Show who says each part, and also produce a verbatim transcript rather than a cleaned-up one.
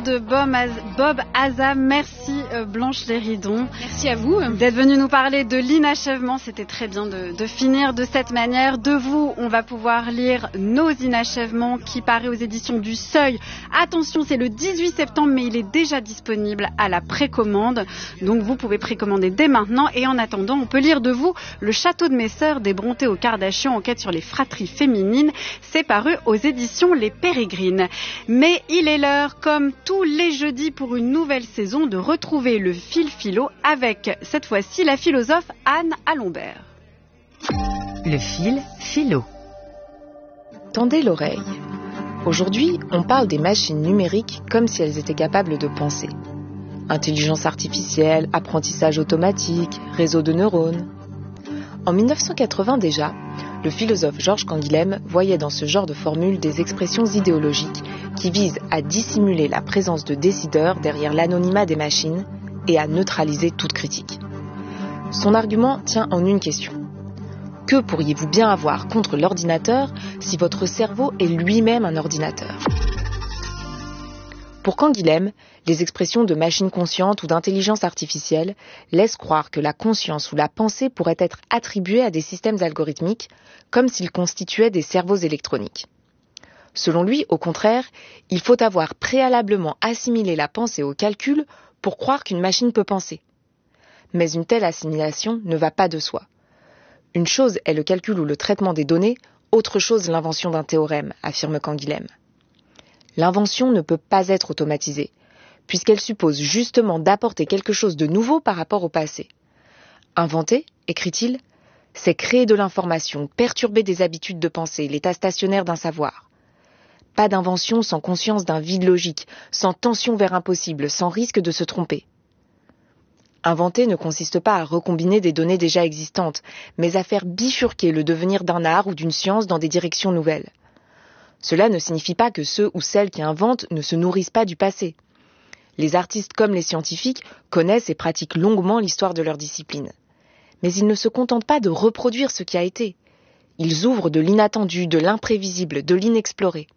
Speaker 1: de Bob, Az- Bob Hazza. Merci euh, Blanche Léridon.
Speaker 2: Merci à vous
Speaker 1: d'être venue nous parler de l'inachèvement. C'était très bien de, de finir de cette manière. De vous, on va pouvoir lire Nos inachèvements qui paraît aux éditions du Seuil. Attention, c'est le dix-huit septembre, mais il est déjà disponible à la précommande. Donc vous pouvez précommander dès maintenant. Et en attendant, on peut lire de vous Le Château de mes sœurs des Brontë aux Kardashian, enquête sur les fratries féminines. C'est paru aux éditions Les Pérégrines. Mais il est l'heure, comme tous les jeudis pour une nouvelle saison, de retrouver le fil philo avec, cette fois-ci, la philosophe Anne Alombert.
Speaker 3: Le fil philo.
Speaker 4: Tendez l'oreille. Aujourd'hui, on parle des machines numériques comme si elles étaient capables de penser. Intelligence artificielle, apprentissage automatique, réseau de neurones. En mille neuf cent quatre-vingts déjà, le philosophe Georges Canguilhem voyait dans ce genre de formule des expressions idéologiques qui visent à dissimuler la présence de décideurs derrière l'anonymat des machines et à neutraliser toute critique. Son argument tient en une question. Que pourriez-vous bien avoir contre l'ordinateur si votre cerveau est lui-même un ordinateur ? Pour Canguilhem, les expressions de machine consciente ou d'intelligence artificielle laissent croire que la conscience ou la pensée pourraient être attribuées à des systèmes algorithmiques, comme s'ils constituaient des cerveaux électroniques. Selon lui, au contraire, il faut avoir préalablement assimilé la pensée au calcul pour croire qu'une machine peut penser. Mais une telle assimilation ne va pas de soi. Une chose est le calcul ou le traitement des données, autre chose l'invention d'un théorème, affirme Canguilhem. L'invention ne peut pas être automatisée, puisqu'elle suppose justement d'apporter quelque chose de nouveau par rapport au passé. Inventer, écrit-il, c'est créer de l'information, perturber des habitudes de pensée, l'état stationnaire d'un savoir. Pas d'invention sans conscience d'un vide logique, sans tension vers impossible, sans risque de se tromper. Inventer ne consiste pas à recombiner des données déjà existantes, mais à faire bifurquer le devenir d'un art ou d'une science dans des directions nouvelles. Cela ne signifie pas que ceux ou celles qui inventent ne se nourrissent pas du passé. Les artistes comme les scientifiques connaissent et pratiquent longuement l'histoire de leur discipline. Mais ils ne se contentent pas de reproduire ce qui a été. Ils ouvrent de l'inattendu, de l'imprévisible, de l'inexploré.